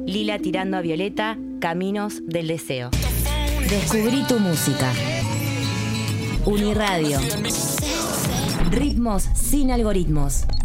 Lila tirando a Violeta, Caminos del Deseo. Descubrí tu música. Uniradio. Ritmos sin algoritmos.